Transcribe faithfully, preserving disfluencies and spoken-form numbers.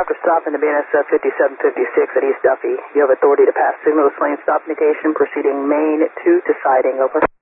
After stopping the B N S F fifty-seven fifty-six at East Duffy, you have authority to pass signal to lane stop indication proceeding main two to siding, over.